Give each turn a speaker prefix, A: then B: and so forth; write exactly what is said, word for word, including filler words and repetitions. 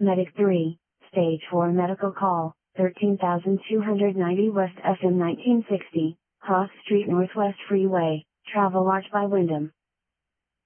A: Medic three, Stage four medical call, thirteen thousand two hundred ninety West S M nineteen sixty, Cross Street Northwest Freeway, Travelodge by Wyndham.